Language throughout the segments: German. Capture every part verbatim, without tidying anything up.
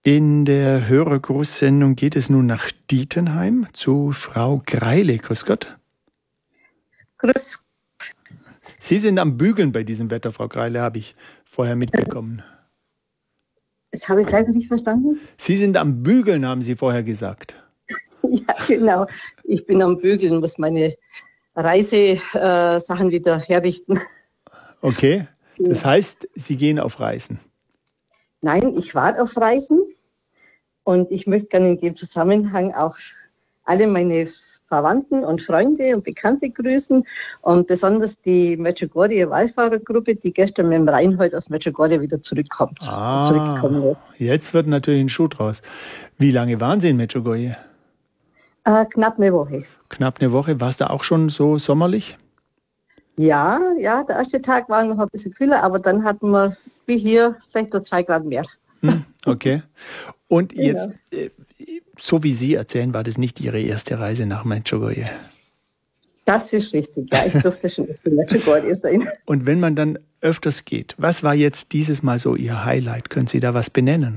In der Hörergrußsendung geht es nun nach Dietenheim zu Frau Greile. Grüß Gott. Grüß. Sie sind am Bügeln bei diesem Wetter, Frau Greile, habe ich vorher mitbekommen. Das habe ich leider nicht verstanden. Sie sind am Bügeln, haben Sie vorher gesagt. Ja, genau. Ich bin am Bügeln, muss meine Reisesachen äh, wieder herrichten. Okay, das heißt, Sie gehen auf Reisen? Nein, ich war auf Reisen und ich möchte gerne in dem Zusammenhang auch alle meine Verwandten und Freunde und Bekannte grüßen und besonders die Medjugorje Wallfahrergruppe, die gestern mit dem Reinhold aus Medjugorje wieder zurückkommt. Ah, zurückgekommen ist. Jetzt wird natürlich ein Schuh draus. Wie lange waren Sie in Medjugorje? Äh, knapp eine Woche. Knapp eine Woche. War es da auch schon so sommerlich? Ja, ja, der erste Tag war noch ein bisschen kühler, aber dann hatten wir, wie hier, vielleicht nur zwei Grad mehr. Hm, okay. Und Genau. jetzt, äh, so wie Sie erzählen, war das nicht Ihre erste Reise nach Medjugorje? Das ist richtig, ja. Ich durfte schon in Medjugorje sein. Und wenn man dann öfters geht, was war jetzt dieses Mal so Ihr Highlight? Können Sie da was benennen?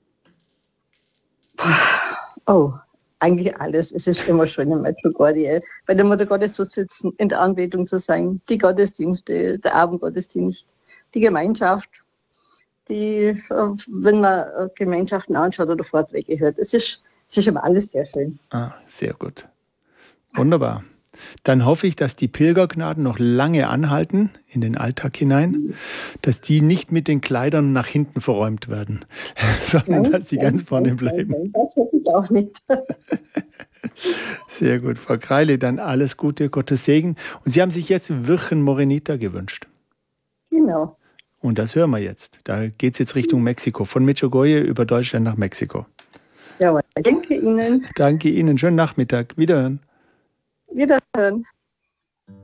Oh, eigentlich alles. Es ist immer schön in Medjugorje. Bei der Mutter Gottes zu sitzen, in der Anbetung zu sein, die Gottesdienste, der Abendgottesdienst, die Gemeinschaft, die, wenn man Gemeinschaften anschaut oder Vorträge hört. Es ist, es ist immer alles sehr schön. Ah, sehr gut. Wunderbar. Dann hoffe ich, dass die Pilgergnaden noch lange anhalten in den Alltag hinein, dass die nicht mit den Kleidern nach hinten verräumt werden, sondern Nein, dass sie nein, ganz vorne nein, bleiben. Nein, das hoffe ich auch nicht. Sehr gut, Frau Greile, dann alles Gute, Gottes Segen. Und Sie haben sich jetzt Virgen Morenita gewünscht. Genau. Und das hören wir jetzt. Da geht es jetzt Richtung Mexiko, von Medjugorje über Deutschland nach Mexiko. Ja, danke Ihnen. Danke Ihnen, schönen Nachmittag. Wiederhören. Wiederhören.